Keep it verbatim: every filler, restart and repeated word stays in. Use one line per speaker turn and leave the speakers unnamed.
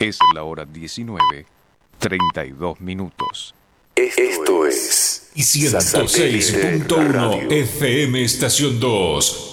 Es la hora diecinueve, treinta y dos minutos.
Esto es
ciento seis punto uno F M Estación dos.